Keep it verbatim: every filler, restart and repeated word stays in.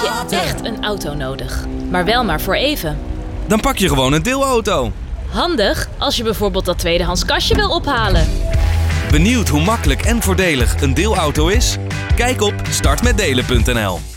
je echt een auto nodig. Maar wel maar voor even. Dan pak je gewoon een deelauto. Handig als je bijvoorbeeld dat tweedehands kastje wil ophalen. Benieuwd hoe makkelijk en voordelig een deelauto is? Kijk op start met delen punt n l.